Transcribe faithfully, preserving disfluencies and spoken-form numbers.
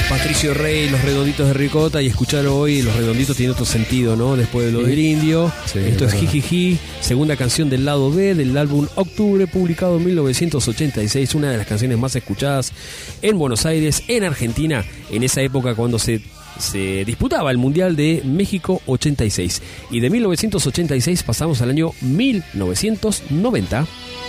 Patricio Rey, Los Redonditos de Ricota, y escuchar hoy Los Redonditos tiene otro sentido, ¿no? Después de lo del Indio. Sí, Esto es verdad. Jijiji, segunda canción del lado B del álbum Octubre, publicado en mil novecientos ochenta y seis, una de las canciones más escuchadas en Buenos Aires, en Argentina, en esa época cuando se, se disputaba el Mundial de México ochenta y seis. Y de mil novecientos ochenta y seis pasamos al año mil novecientos noventa.